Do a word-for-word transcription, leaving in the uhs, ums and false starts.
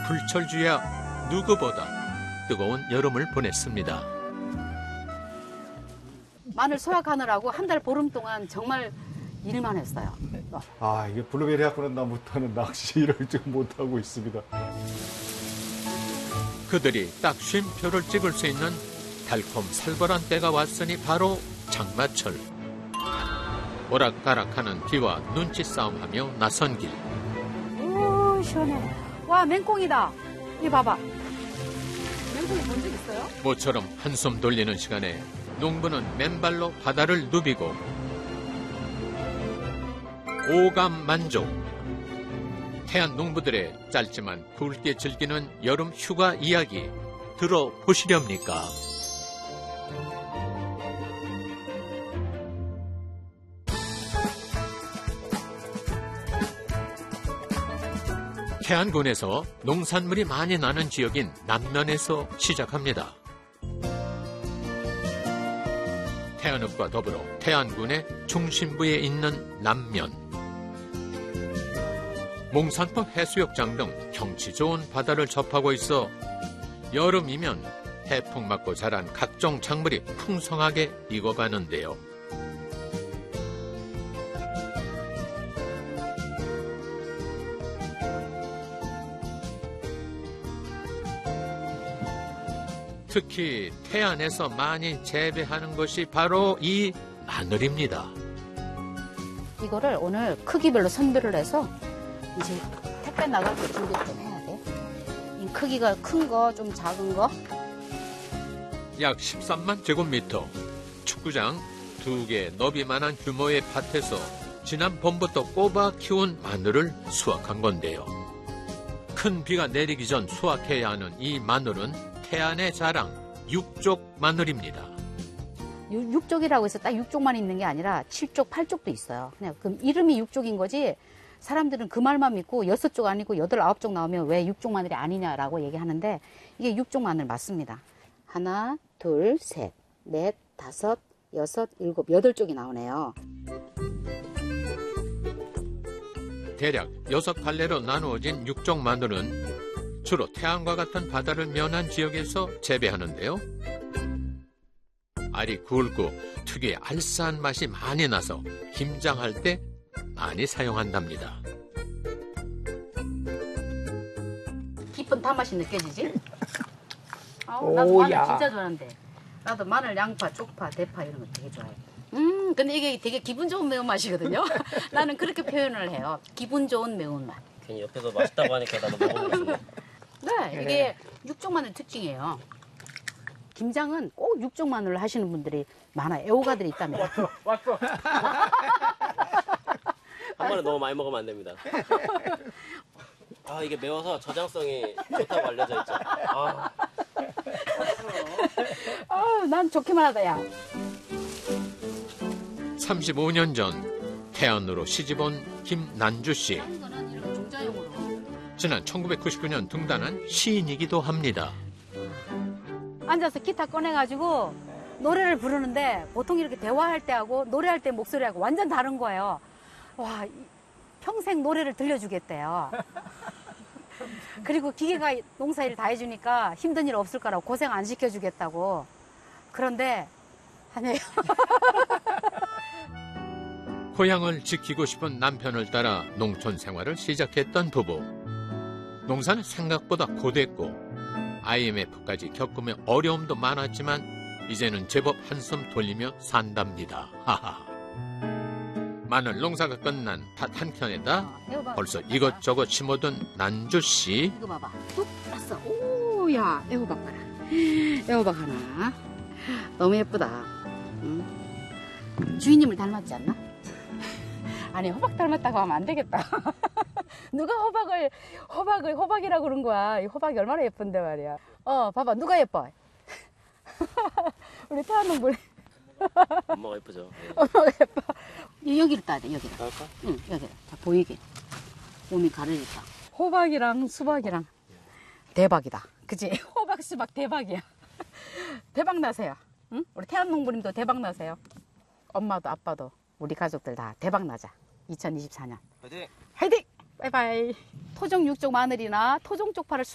불철주야 누구보다 뜨거운 여름을 보냈습니다. 마늘 수확하느라고 한 달 보름 동안 정말 일만 했어요. 아, 이게 블루베리 학교는 나 못하는 낚시를 지금 못하고 있습니다. 그들이 딱 쉼표를 찍을 수 있는 달콤 살벌한 때가 왔으니 바로 장마철. 오락가락하는 비와 눈치 싸움하며 나선 길. 오, 시원해. 와, 맹꽁이다. 이거 봐봐. 맹꽁이 본 적 있어요? 모처럼 한숨 돌리는 시간에 농부는 맨발로 바다를 누비고 오감 만족. 태안 농부들의 짧지만 굵게 즐기는 여름 휴가 이야기 들어보시렵니까? 태안군에서 농산물이 많이 나는 지역인 남면에서 시작합니다. 태안읍과 더불어 태안군의 중심부에 있는 남면. 몽산포 해수욕장 등 경치 좋은 바다를 접하고 있어 여름이면 해풍 맞고 자란 각종 작물이 풍성하게 익어가는데요. 특히 태안에서 많이 재배하는 것이 바로 이 마늘입니다. 이거를 오늘 크기별로 선별을 해서 이제 택배 나갈 때 준비 좀 해야 돼. 이 크기가 큰 거, 좀 작은 거. 약 십삼만 제곱미터, 축구장 두 개 너비만한 규모의 밭에서 지난 봄부터 꼽아 키운 마늘을 수확한 건데요. 큰 비가 내리기 전 수확해야 하는 이 마늘은 태안의 자랑, 육족 마늘입니다. 육족이라고 해서 딱 육족만 있는 게 아니라 칠족, 팔족도 있어요. 그냥 그럼 이름이 육족인 거지. 사람들은 그 말만 믿고 여섯 쪽 아니고 여덟, 아홉 쪽 나오면 왜 육족 마늘이 아니냐라고 얘기하는데 이게 육족 마늘 맞습니다. 하나, 둘, 셋, 넷, 다섯, 여섯, 일곱, 여덟 쪽이 나오네요. 대략 여섯 갈래로 나누어진 육족 마늘은 주로 태안과 같은 바다를 면한 지역에서 재배하는데요. 알이 굵고 특유의 알싸한 맛이 많이 나서 김장할 때 많이 사용한답니다. 깊은 단맛이 느껴지지? 아우, 나도 마늘 진짜 좋아하는데. 나도 마늘, 양파, 쪽파, 대파 이런 거 되게 좋아해. 음, 근데 이게 되게 기분 좋은 매운맛이거든요. 나는 그렇게 표현을 해요. 기분 좋은 매운맛. 괜히 옆에서 맛있다고 하니까 나도 먹어보고 싶네. 네, 이게 육족 마늘 특징이에요. 김장은 꼭 육족 마늘을 하시는 분들이 많아요. 애호가들이 있다면. 왔어, 왔어. 한 번에 너무 많이 먹으면 안 됩니다. 아, 이게 매워서 저장성이 좋다고 알려져 있죠. 아, 아, 난 좋기만 하다, 야. 삼십오 년 전 태안으로 시집온 김난주 씨. 지난 천구백구십구 년 등단한 시인이기도 합니다. 앉아서 기타 꺼내가지고 노래를 부르는데 보통 이렇게 대화할 때 하고 노래할 때 목소리하고 완전 다른 거예요. 와, 평생 노래를 들려주겠대요. 그리고 기계가 농사일 다 해주니까 힘든 일 없을 거라고 고생 안 시켜주겠다고. 그런데 아니에요. 고향을 지키고 싶은 남편을 따라 농촌 생활을 시작했던 부부. 농사는 생각보다 고됐고 아이엠에프까지 겪으며 어려움도 많았지만 이제는 제법 한숨 돌리며 산답니다. 하하. 마늘 농사가 끝난 밭 한켠에다 아, 벌써 이것저것 심어둔 난주 씨. 이거 봐봐. 뚝 났어. 오, 야, 애호박 봐라. 애호박 하나. 너무 예쁘다. 응? 주인님을 닮았지 않나? 아니, 호박 닮았다고 하면 안 되겠다. 누가 호박을, 호박을, 호박이라고 그런 거야. 이 호박이 얼마나 예쁜데 말이야. 어, 봐봐. 누가 예뻐? 우리 태안농부. 엄마가 예쁘죠. 네. 엄마가 예뻐. 여기를 따야 돼, 여기를. 할까? 응, 여기를. 자, 보이게. 몸이 가르니까. 호박이랑 수박이랑 대박이다. 그치? 호박, 수박 대박이야. 대박 나세요. 응? 우리 태안농부님도 대박 나세요. 엄마도 아빠도 우리 가족들 다 대박 나자. 이천이십사 년. 화이팅! 화이팅! 바이바이. 토종 육종 마늘이나 토종 쪽파를